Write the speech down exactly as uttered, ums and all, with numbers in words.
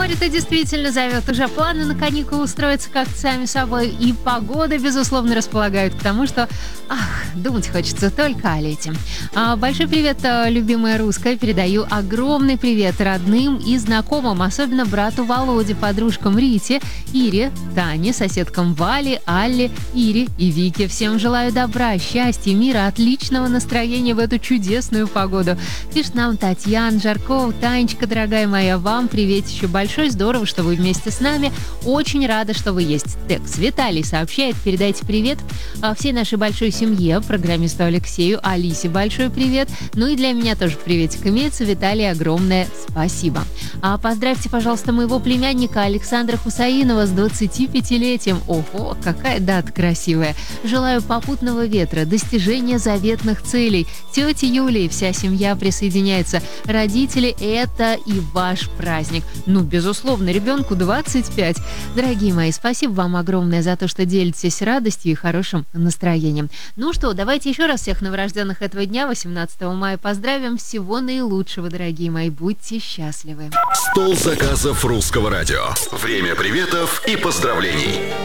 море-то действительно зовет. Уже планы на каникулы устроиться как-то сами собой. И погода, безусловно, располагает к тому, что, ах, думать хочется только о лете. А, большой привет, любимая русская. Передаю огромный привет родным и знакомым, особенно брату Володе, подружкам Рите, Ире, Тане, соседкам Вале, Алле, Ире и Вике. Всем желаю добра, счастья, мира, отличного настроения в эту чудесную погоду. Пишет нам Татьяна Жаркова. Танечка, дорогая моя, вам привет еще большой. Здорово, что вы вместе с нами. Очень рада, что вы есть. Текс Виталий сообщает, передайте привет всей нашей большой семье, программисту Алексею, Алисе большой привет. Ну и для меня тоже приветик имеется. Виталий, огромное спасибо. А поздравьте, пожалуйста, моего племянника Александра Хусаинова с двадцатипятилетием. Ого, какая дата красивая. Желаю попутного ветра, достижения заветных целей. Тетя Юля и вся семья присоединяется. Родители, это и ваш праздник. Ну, безусловно, ребенку двадцать пять. Дорогие мои, спасибо вам огромное за то, что делитесь радостью и хорошим настроением. Ну что, давайте еще раз всех новорожденных этого дня, восемнадцатого мая, поздравим. Всего наилучшего, дорогие мои. Будьте счастливы. Стол заказов русского радио. Время приветов и поздравлений.